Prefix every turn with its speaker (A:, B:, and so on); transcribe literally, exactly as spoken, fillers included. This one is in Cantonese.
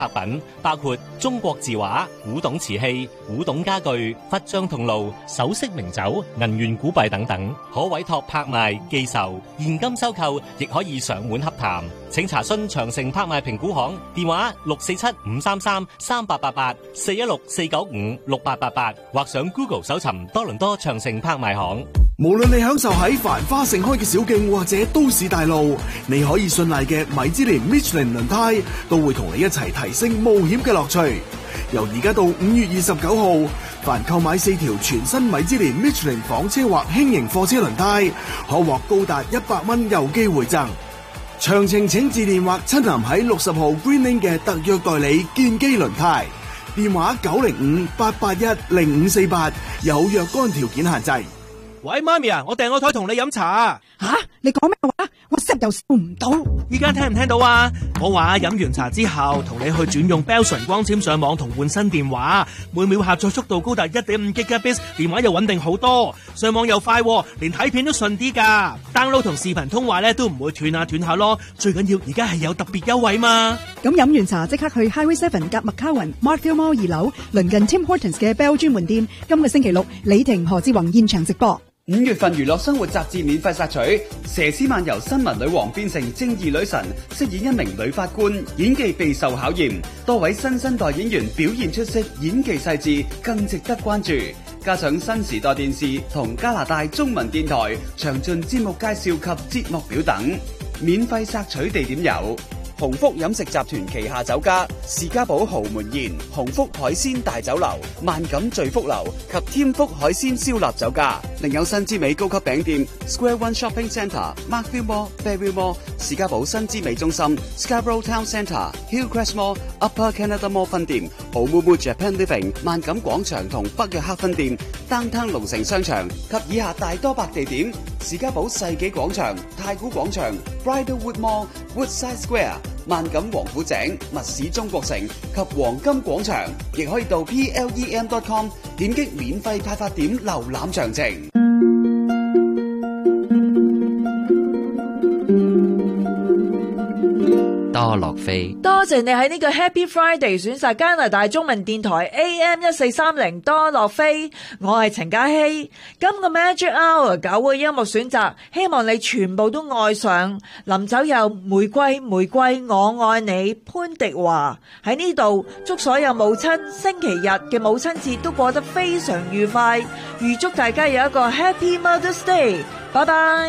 A: 客品，包括中國字畫、古董瓷器、古董家具、佛像銅爐、首飾名酒、銀元古幣等等，可委託拍賣、寄售、現金收購，亦可以上門洽談。請查詢長城拍賣評估行電話六四七五三三三八八八四一六四九五六八八八，或上 Google 搜尋多倫多長城拍賣行。
B: 無論你享受喺繁花盛開嘅小徑或者都市大路，你可以信賴嘅米芝蓮 Michelin 輪胎都會同你一齊提升冒險嘅樂趣。由而家到五月二十九號，凡購買四條全新米芝蓮 Michelin 房車或輕型貨車輪胎，可獲高達一百蚊郵寄回贈。詳情請致電或親臨喺六十號 Green Lane 嘅特約代理建基輪胎，電話九零五八八一零五四八，有若干條件限制。
C: 喂，媽咪啊，我訂個台同你飲茶。
D: 吓，你講咩話？我食又笑唔到。
C: 依家聽唔聽到啊？我話飲完茶之後，同你去轉用 Bell 純光纖上網同換新電話，每秒下載速度高達 一點五 Gigabits， 電話又穩定好多，上網又快，連睇片都順啲噶。download 同視頻通話咧都唔會斷下斷下咯。最緊要而家係有特別優惠嘛。
D: 咁飲完茶即刻去 Highway Seven 夾麥卡雲 Markfield Mall 二樓，鄰近 Tim Hortons 嘅 Bell 專門店。今個星期六，李婷何志宏現場直播。
E: 五月份娛樂生活雜誌免費索取，佘詩曼由新聞女王變成正義女神，飾演一名女法官，演技備受考驗。多位新生代演員表現出色，演技細緻，更值得關注。加上新時代電視同加拿大中文電台詳盡節目介紹及節目表等，免費索取地點有鴻福飲食集團旗下酒家士嘉堡豪門宴、鴻福海鮮大酒樓、萬錦聚福樓及添福海鮮燒臘酒家，另有新之美高級餅店 Square One Shopping Centre、Markfield Mall、Fairview Mall、士嘉堡新之美中心、Scarborough Town Centre、Hillcrest Mall、Upper Canada Mall 分店、Oumuamua Japan Living、萬錦廣場同北約克分店、Downtown 龍城商場及以下大多百地點：士嘉堡世紀廣場、太古廣場、Bridlewood Mall、Woodside Square、萬錦王府井、密市中國城及黃金廣場，亦可以到 P L E M dot com 點擊免費派發點瀏覽詳情。
F: 多樂飛，
G: 多謝你喺呢個 Happy Friday 選擇加拿大中文電台 A M 一四三零多樂飛，我係陳嘉希。今個 Magic Hour 九個音樂選擇，希望你全部都愛上。臨走有玫瑰玫瑰我愛你，潘迪華喺呢度祝所有母親星期日嘅母親節都過得非常愉快，預祝大家有一個 Happy Mother's Day。拜拜。